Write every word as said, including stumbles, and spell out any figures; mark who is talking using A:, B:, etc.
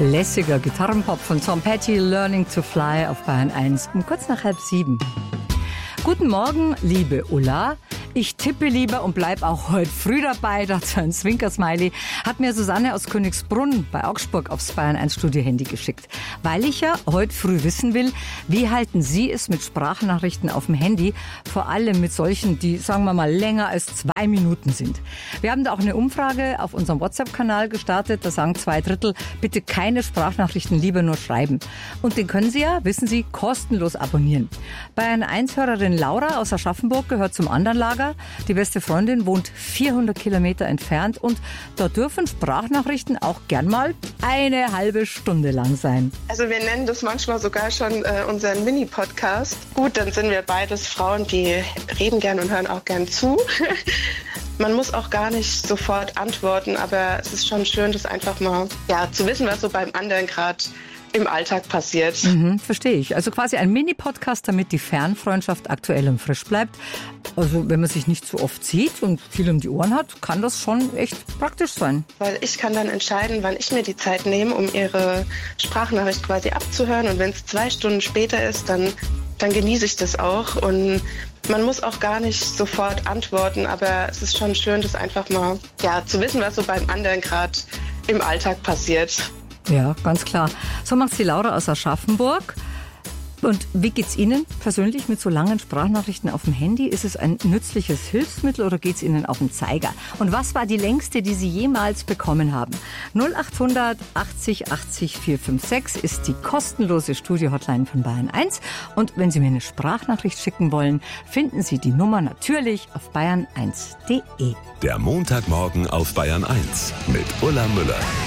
A: Lässiger Gitarrenpop von Tom Petty, Learning to Fly auf Bayern eins um kurz nach halb sieben. Guten Morgen, liebe Ulla. Ich tippe lieber und bleib auch heute früh dabei, dazu ein Zwinker-Smiley, hat mir Susanne aus Königsbrunn bei Augsburg aufs Bayern eins Studio-Handy geschickt. Weil ich ja heute früh wissen will, wie halten Sie es mit Sprachnachrichten auf dem Handy, vor allem mit solchen, die, sagen wir mal, länger als zwei Minuten sind. Wir haben da auch eine Umfrage auf unserem WhatsApp-Kanal gestartet, da sagen zwei Drittel, bitte keine Sprachnachrichten, lieber nur schreiben. Und den können Sie ja, wissen Sie, kostenlos abonnieren. Bayern eins-Hörerin Laura aus Aschaffenburg gehört zum anderen Lager. Die beste Freundin wohnt vierhundert Kilometer entfernt und da dürfen Sprachnachrichten auch gern mal eine halbe Stunde lang sein.
B: Also wir nennen das manchmal sogar schon äh, unseren Mini-Podcast. Gut, dann sind wir beides Frauen, die reden gern und hören auch gern zu. Man muss auch gar nicht sofort antworten, aber es ist schon schön, das einfach mal ja, zu wissen, was so beim anderen gerade im Alltag passiert.
A: Mhm, verstehe ich. Also quasi ein Mini-Podcast, damit die Fernfreundschaft aktuell und frisch bleibt. Also wenn man sich nicht so oft sieht und viel um die Ohren hat, kann das schon echt praktisch sein.
B: Weil ich kann dann entscheiden, wann ich mir die Zeit nehme, um ihre Sprachnachricht quasi abzuhören. Und wenn es zwei Stunden später ist, dann, dann genieße ich das auch. Und man muss auch gar nicht sofort antworten, aber es ist schon schön, das einfach mal ja, zu wissen, was so beim anderen gerade im Alltag passiert.
A: Ja, ganz klar. So macht sie Laura aus Aschaffenburg. Und wie geht's Ihnen persönlich mit so langen Sprachnachrichten auf dem Handy? Ist es ein nützliches Hilfsmittel oder geht's Ihnen auf den Zeiger? Und was war die längste, die Sie jemals bekommen haben? null acht hundert achtzig achtzig vierhundertsechsundsechzig ist die kostenlose Studio-Hotline von Bayern eins. Und wenn Sie mir eine Sprachnachricht schicken wollen, finden Sie die Nummer natürlich auf bayern eins punkt de.
C: Der Montagmorgen auf Bayern eins mit Ulla Müller.